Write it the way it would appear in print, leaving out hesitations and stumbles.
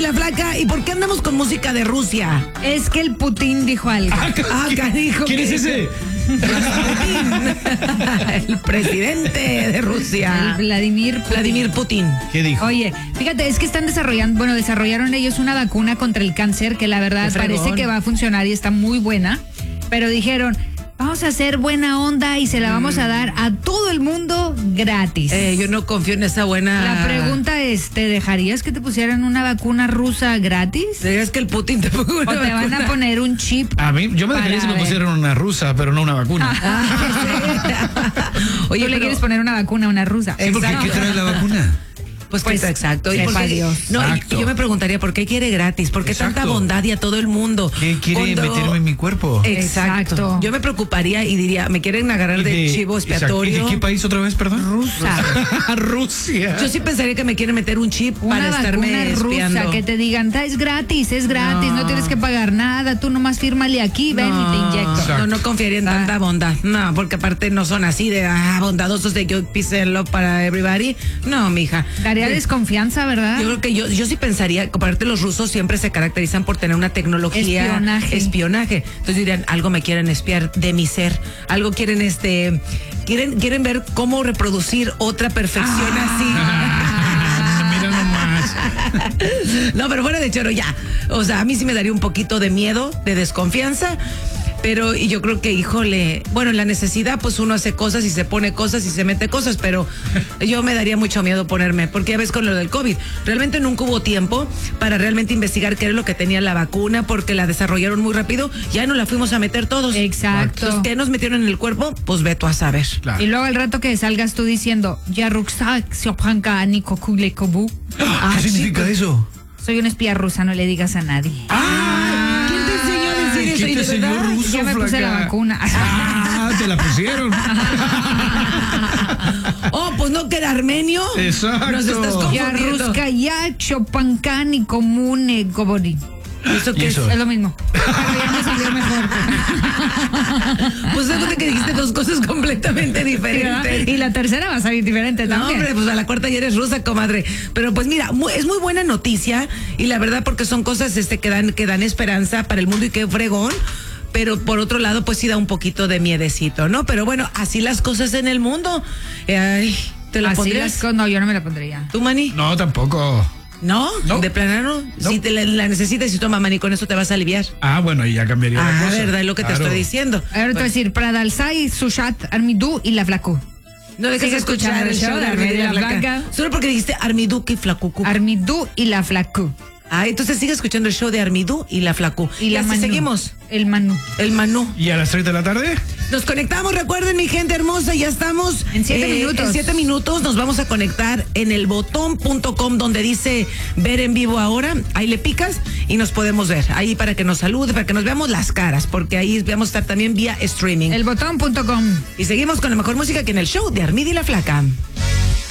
la Flaca. ¿Y por qué andamos con música de Rusia? Es que el Putin dijo algo. Canijo. ¿Quién es ese? Putin. El presidente de Rusia. Vladimir Putin. ¿Qué dijo? Oye, fíjate, es que desarrollaron ellos una vacuna contra el cáncer que la verdad parece que va a funcionar y está muy buena, pero dijeron, vamos a hacer buena onda y se la vamos a dar a todo el mundo gratis. Yo no confío en esa buena... La pregunta es, ¿te dejarías que te pusieran una vacuna rusa gratis? ¿Dejarías que el Putin te ponga una ¿O te van a poner un chip? A mí, yo me dejaría si me pusieran una rusa, pero no una vacuna. Oye, ¿tú le quieres poner una vacuna a una rusa? Sí, porque ¿qué trae la vacuna? Pues exacto. Y sepa Dios. No, Exacto. yo me preguntaría, ¿por qué quiere gratis? ¿Por qué tanta bondad y a todo el mundo? ¿Qué quiere meterme en mi cuerpo? Exacto. Yo me preocuparía y diría, ¿me quieren agarrar de chivo expiatorio? ¿Y de qué país otra vez, perdón? Rusia. Yo sí pensaría que me quieren meter un chip Una para estarme vacuna espiando. rusa, que te digan, es gratis, no tienes que pagar nada, tú nomás fírmale aquí, ven y te inyecto. No confiaría en tanta bondad. No, porque aparte no son así de bondadosos de yo peace love para everybody. No, mija. Daría desconfianza, ¿verdad? Yo creo que yo sí pensaría, aparte los rusos siempre se caracterizan por tener una tecnología espionaje. Entonces dirían, algo me quieren espiar de mi ser, algo quieren quieren ver cómo reproducir otra perfección así. Mira nomás. No, pero fuera de choro ya. O sea, a mí sí me daría un poquito de miedo, de desconfianza. Pero y yo creo que, híjole, bueno, la necesidad, pues uno hace cosas y se pone cosas y se mete cosas, pero yo me daría mucho miedo ponerme, porque ya ves con lo del COVID, realmente nunca hubo tiempo para realmente investigar qué era lo que tenía la vacuna, porque la desarrollaron muy rápido, ya no la fuimos a meter todos. Exacto. Los que nos metieron en el cuerpo, pues veto a saber. Claro. Y luego al rato que salgas tú diciendo, ya ruxak, siopanka, niko kulekobu. ¿Qué significa eso? Soy una espía rusa, no le digas a nadie. ¿Quién te enseñó a decir eso? ¿Quién te enseñó ruso, Ya me puse la flaca? vacuna. Te la pusieron. Oh, pues no, que era armenio. Exacto. Nos estás Ya confundiendo. ruska, ya chopanka, comune, gobori. ¿Eso qué es? Es lo mismo. Pero ya me salió mejor. Pues fíjate que dijiste dos cosas completamente diferentes. Y la tercera va a salir diferente No, también. hombre, pues a la cuarta ya eres rusa, comadre. Pero pues mira, es muy buena noticia y la verdad porque son cosas que dan esperanza para el mundo y qué fregón. Pero por otro lado, pues sí da un poquito de miedecito, ¿no? Pero bueno, así las cosas en el mundo. Ay, ¿te la pondrías? No, yo no me la pondría. ¿Tú, Mani? No, tampoco. ¿No? No. ¿De plano? No. Si te la necesitas y toma, Mani, con eso te vas a aliviar. Ah, bueno, ahí ya cambiaría la cosa. Verdad, es lo que te estoy diciendo. Ahora te voy a decir, Pradalsai, Sushat, Armidú y la Flacu. No dejes de escuchar el show de Armidú y la Flaca. Solo porque dijiste Armiduque y Flacucu. Armidú y la Flacu. Entonces sigue escuchando el show de Armidú y la Flacu. Y la así Manu. seguimos. El Manu. El Manu. ¿Y a las 3 de la tarde? Nos conectamos, recuerden, mi gente hermosa, ya estamos. En 7 minutos. En 7 minutos nos vamos a conectar en el botón.com donde dice ver en vivo ahora. Ahí le picas y nos podemos ver. Ahí para que nos salude, para que nos veamos las caras, porque ahí vamos a estar también vía streaming. Elbotón.com. Y seguimos con la mejor música que en el show de Armidú y la Flaca.